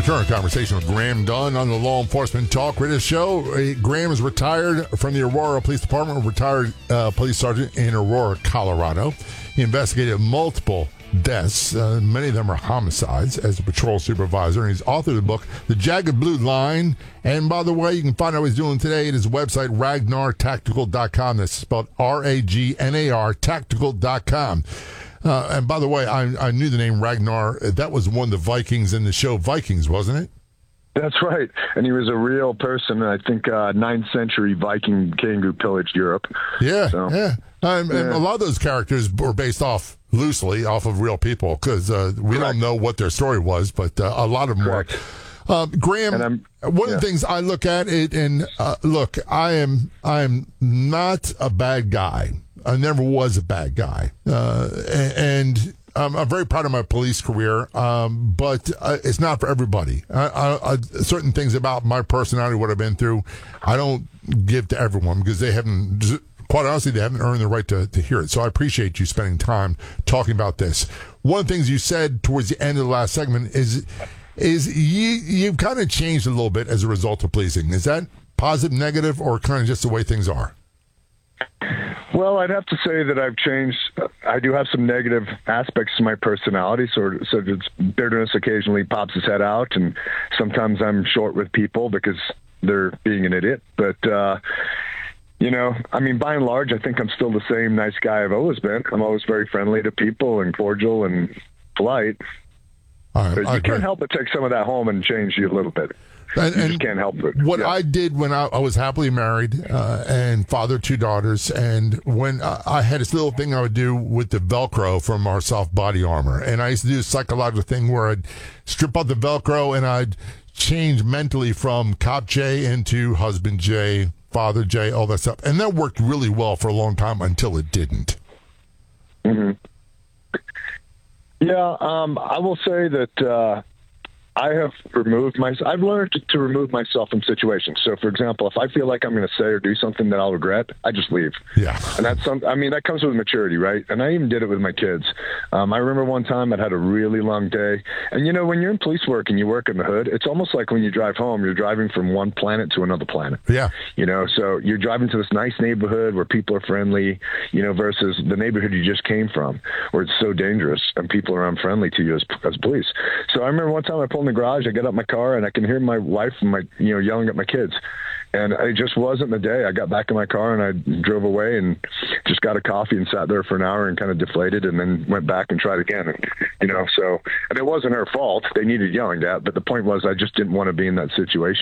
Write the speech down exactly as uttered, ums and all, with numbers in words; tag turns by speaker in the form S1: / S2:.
S1: Return to conversation with Graham Dunn on the Law Enforcement Talk Radio Show. Uh, Graham is retired from the Aurora Police Department, retired uh, police sergeant in Aurora, Colorado. He investigated multiple deaths. Uh, many of them are homicides as a patrol supervisor. And he's authored the book, The Jagged Blue Line. And by the way, you can find out what he's doing today at his website, ragnar tactical dot com. That's spelled R A G N A R, tactical dot com. Uh, and by the way, I, I knew the name Ragnar. That was one of the Vikings in the show Vikings, wasn't it?
S2: That's right. And he was a real person. I think uh, ninth century Viking king who pillaged Europe.
S1: Yeah,
S2: so,
S1: yeah. Um,
S2: yeah.
S1: And a lot of those characters were based off, loosely, off of real people, because uh, we
S2: Correct.
S1: don't know what their story was, but uh, a lot of them
S2: Correct.
S1: were. Um, Graham, one
S2: yeah.
S1: of the things I look at it, and uh, look, I am I am not a bad guy. I never was a bad guy, uh, and um, I'm very proud of my police career. Um, but uh, it's not for everybody. I, I, I, certain things about my personality, what I've been through, I don't give to everyone because they haven't. Quite honestly, they haven't earned the right to, to hear it. So I appreciate you spending time talking about this. One of the things you said towards the end of the last segment is is you you've kind of changed a little bit as a result of policing. Is that positive, negative, or kind of just the way things are?
S2: Well, I'd have to say that I've changed. I do have some negative aspects to my personality. Sort of, so it's bitterness occasionally pops its head out, and sometimes I'm short with people because they're being an idiot. But uh, you know, I mean, by and large, I think I'm still the same nice guy I've always been. I'm always very friendly to people and cordial and polite.
S1: Right,
S2: but you can't help but take some of that home and change you a little bit.
S1: And,
S2: you
S1: and
S2: just can't help it.
S1: What
S2: yeah.
S1: I did when I, I was happily married uh, and father of two daughters, and when I, I had this little thing I would do with the Velcro from our soft body armor, and I used to do a psychological thing where I'd strip out the Velcro and I'd change mentally from cop J into husband J, father J, all that stuff, and that worked really well for a long time until it didn't.
S2: Mm-hmm. Yeah, um, I will say that uh, I have removed myself. I've learned to, to remove myself from situations. So, for example, if I feel like I'm going to say or do something that I'll regret, I just leave.
S1: Yeah.
S2: And that's some. I mean, that comes with maturity, right? And I even did it with my kids. Um, I remember one time I'd had a really long day, and you know, when you're in police work and you work in the hood, it's almost like when you drive home, you're driving from one planet to another planet.
S1: Yeah.
S2: You know, so you're driving to this nice neighborhood where people are friendly, you know, versus the neighborhood you just came from, where it's so dangerous and people are unfriendly to you as as police. So I remember one time I pulled in the garage, I get out my car, and I can hear my wife and my, you know, yelling at my kids. And it just wasn't the day. I got back in my car and I drove away and just got a coffee and sat there for an hour and kind of deflated, and then went back and tried again. And, you know, so, and it wasn't her fault. They needed yelling at, but the point was I just didn't want to be in that situation.